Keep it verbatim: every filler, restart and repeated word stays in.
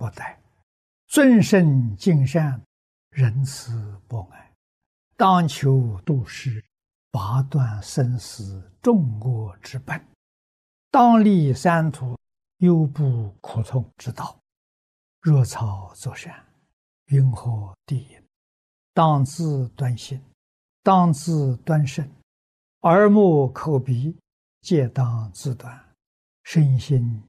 不殆，尊圣敬善，仁慈博爱，当求度世，拔断生死众恶之本，当立三途，忧怖苦痛之道。若草作善，云何地隐？当自端心，当自端身，耳目口鼻皆当自端，身心